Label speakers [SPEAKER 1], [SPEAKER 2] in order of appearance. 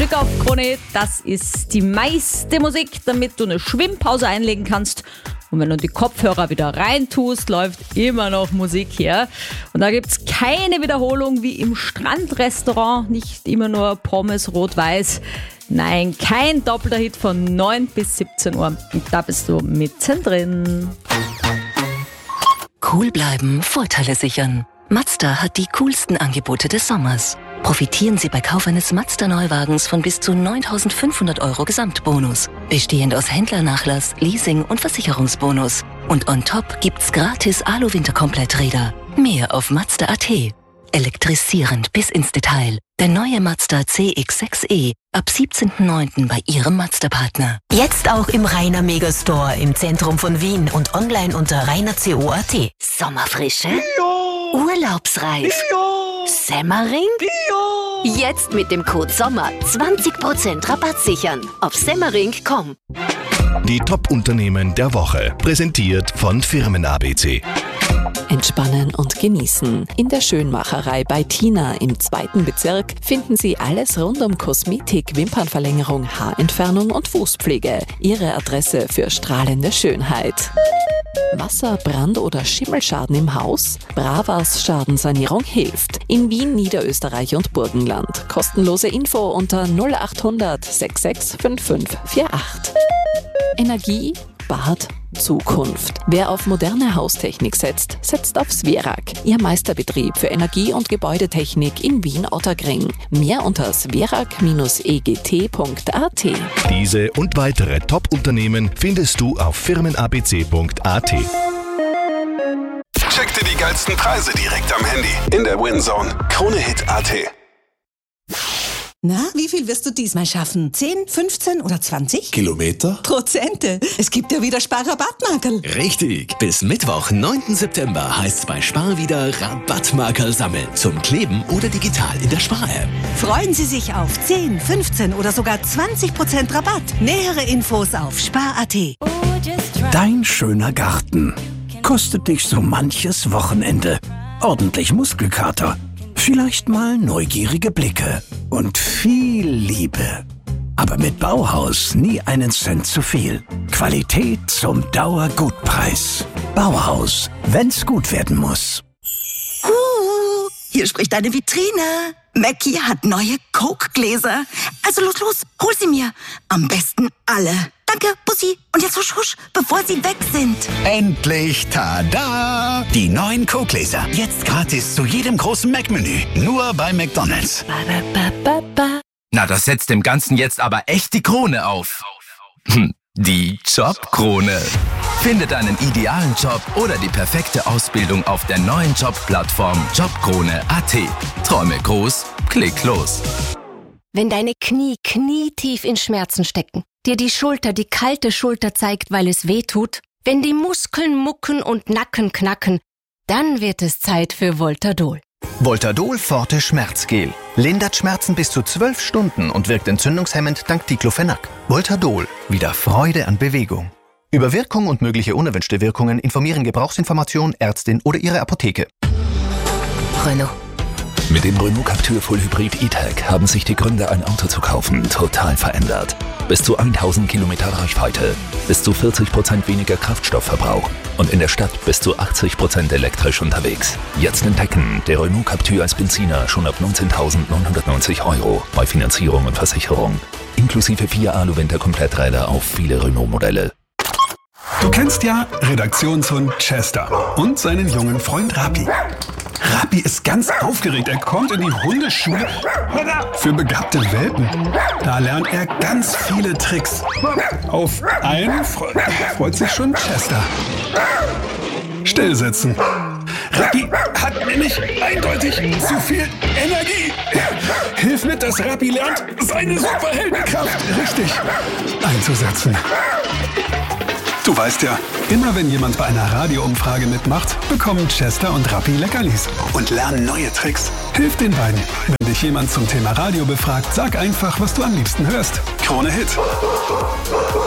[SPEAKER 1] Stück auf Krone. Das ist die meiste Musik, damit du eine Schwimmpause einlegen kannst. Und wenn du die Kopfhörer wieder reintust, läuft immer noch Musik her. Und da gibt's keine Wiederholung wie im Strandrestaurant. Nicht immer nur Pommes rot-weiß. Nein, kein doppelter Hit von 9 bis 17 Uhr. Und da bist du mittendrin.
[SPEAKER 2] Cool bleiben, Vorteile sichern. Mazda hat die coolsten Angebote des Sommers. Profitieren Sie bei Kauf eines Mazda-Neuwagens von bis zu 9.500 € Gesamtbonus. Bestehend aus Händlernachlass, Leasing und Versicherungsbonus. Und on top gibt's gratis Alu-Winterkompletträder. Mehr auf Mazda.at. Elektrisierend bis ins Detail. Der neue Mazda CX-6e ab 17.09. bei Ihrem Mazda-Partner.
[SPEAKER 3] Jetzt auch im Rainer Megastore im Zentrum von Wien und online unter rainerco.at.
[SPEAKER 2] Sommerfrische? Urlaubsreif? Semmering? Jetzt mit dem Code SOMMER 20% Rabatt sichern auf semmering.com.
[SPEAKER 4] Die Top-Unternehmen der Woche, präsentiert von Firmen ABC.
[SPEAKER 5] Entspannen und genießen. In der Schönmacherei bei Tina im 2. Bezirk finden Sie alles rund um Kosmetik, Wimpernverlängerung, Haarentfernung und Fußpflege. Ihre Adresse für strahlende Schönheit. Wasser-, Brand- oder Schimmelschaden im Haus? Bravas Schadensanierung hilft. In Wien, Niederösterreich und Burgenland. Kostenlose Info unter 0800 66 5548. Energie, Bad, Zukunft. Wer auf moderne Haustechnik setzt, setzt auf Sverak. Ihr Meisterbetrieb für Energie- und Gebäudetechnik in Wien-Otterkring. Mehr unter sverak-egt.at.
[SPEAKER 4] Diese und weitere Top-Unternehmen findest du auf firmenabc.at.
[SPEAKER 6] Check dir die geilsten Preise direkt am Handy. In der WinZone. KroneHit.at.
[SPEAKER 7] Na, wie viel wirst du diesmal schaffen? 10, 15 oder 20?
[SPEAKER 8] Kilometer?
[SPEAKER 7] Prozente. Es gibt ja wieder Sparrabattmarkerl.
[SPEAKER 8] Richtig. Bis Mittwoch, 9. September heißt's bei Spar wieder Rabattmarkerl sammeln. Zum Kleben oder digital in der Spar-App.
[SPEAKER 7] Freuen Sie sich auf 10, 15 oder sogar 20% Rabatt. Nähere Infos auf spar.at.
[SPEAKER 9] Dein schöner Garten kostet dich so manches Wochenende. Ordentlich Muskelkater. Vielleicht mal neugierige Blicke und viel Liebe. Aber mit Bauhaus nie einen Cent zu viel. Qualität zum Dauergutpreis. Bauhaus, wenn's gut werden muss.
[SPEAKER 10] Hier spricht deine Vitrine. Mackie hat neue Coke-Gläser. Also los, hol sie mir. Am besten alle. Danke, Bussi. Und jetzt husch, husch, bevor sie weg sind.
[SPEAKER 9] Endlich, tada! Die neuen Coke-Gläser. Jetzt gratis zu jedem großen Mac-Menü. Nur bei McDonald's.
[SPEAKER 11] Na, das setzt dem Ganzen jetzt aber echt die Krone auf. Die Jobkrone. Finde deinen idealen Job oder die perfekte Ausbildung auf der neuen Jobplattform Jobkrone.at. Träume groß, klick los.
[SPEAKER 12] Wenn deine Knie knietief in Schmerzen stecken, dir die kalte Schulter zeigt, weil es weh tut, wenn die Muskeln mucken und Nacken knacken, dann wird es Zeit für Voltadol.
[SPEAKER 13] Voltadol Forte Schmerzgel. Lindert Schmerzen bis zu 12 Stunden und wirkt entzündungshemmend dank Diclofenac. Voltadol. Wieder Freude an Bewegung. Über Wirkung und mögliche unerwünschte Wirkungen informieren Gebrauchsinformation, Ärztin oder Ihre Apotheke.
[SPEAKER 2] Renault.
[SPEAKER 14] Mit dem Renault Captur Full Hybrid E-Tech haben sich die Gründe, ein Auto zu kaufen, total verändert. Bis zu 1000 Kilometer Reichweite, bis zu 40% weniger Kraftstoffverbrauch und in der Stadt bis zu 80% elektrisch unterwegs. Jetzt entdecken, der Renault Captur als Benziner schon ab 19.990 € bei Finanzierung und Versicherung. Inklusive 4 Alu-Winter-Kompletträder auf viele Renault-Modelle.
[SPEAKER 6] Du kennst ja Redaktionshund Chester und seinen jungen Freund Rappi. Rappi ist ganz aufgeregt. Er kommt in die Hundeschule für begabte Welpen. Da lernt er ganz viele Tricks. Auf einen freut sich schon Chester. Stillsitzen. Rappi hat nämlich eindeutig zu viel Energie. Hilf mit, dass Rappi lernt, seine Superheldenkraft richtig einzusetzen. Du weißt ja, immer wenn jemand bei einer Radioumfrage mitmacht, bekommen Chester und Rappi Leckerlis und lernen neue Tricks. Hilf den beiden. Wenn dich jemand zum Thema Radio befragt, sag einfach, was du am liebsten hörst. Krone Hit.